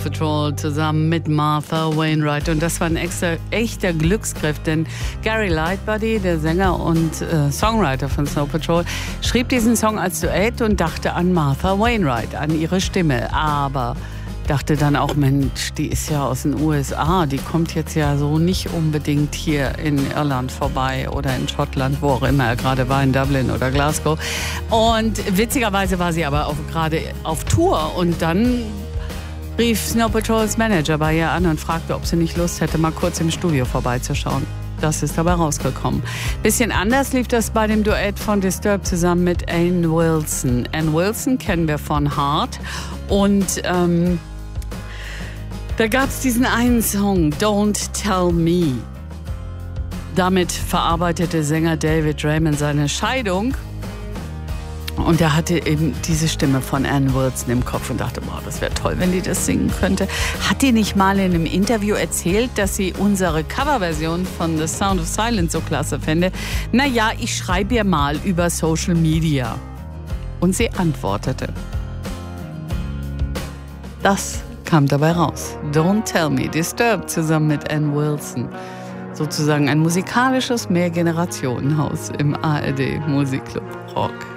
Patrol zusammen mit Martha Wainwright. Und das war ein echter Glücksgriff, denn Gary Lightbody, der Sänger und Songwriter von Snow Patrol, schrieb diesen Song als Duett und dachte an Martha Wainwright, an ihre Stimme. Aber dachte dann auch, Mensch, die ist ja aus den USA, die kommt jetzt ja so nicht unbedingt hier in Irland vorbei oder in Schottland, wo auch immer er gerade war, in Dublin oder Glasgow. Und witzigerweise war sie aber gerade auf Tour und dann rief Snow Patrols Manager bei ihr an und fragte, ob sie nicht Lust hätte, mal kurz im Studio vorbeizuschauen. Das ist dabei rausgekommen. Bisschen anders lief das bei dem Duett von Disturbed zusammen mit Ann Wilson. Ann Wilson kennen wir von Heart und da gab es diesen einen Song, Don't Tell Me. Damit verarbeitete Sänger David Raymond seine Scheidung. Und er hatte eben diese Stimme von Ann Wilson im Kopf und dachte, boah, das wäre toll, wenn die das singen könnte. Hat die nicht mal in einem Interview erzählt, dass sie unsere Coverversion von The Sound of Silence so klasse fände? Naja, ich schreibe ihr mal über Social Media. Und sie antwortete. Das kam dabei raus. Don't Tell Me, Disturbed zusammen mit Ann Wilson. Sozusagen ein musikalisches Mehrgenerationenhaus im ARD Musikclub Rock.